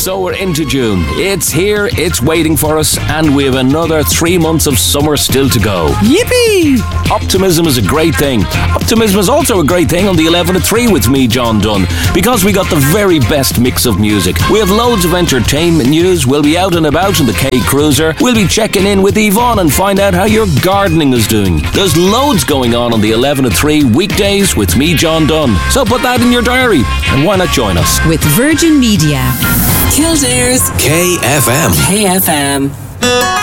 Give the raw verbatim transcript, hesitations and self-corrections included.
So we're into June. It's here, it's waiting for us, and we have another three months of summer still to go. Yippee! Optimism is a great thing. Optimism is also a great thing on the eleven to three with me, John Dunn, because we got the very best mix of music. We have loads of entertainment news. We'll be out and about in the K Cruiser. We'll be checking in with Yvonne and find out how your gardening is doing. There's loads going on on the eleven to three weekdays with me, John Dunn. So put that in your diary, and why not join us? With Virgin Media. Kildare's K F M. K F M.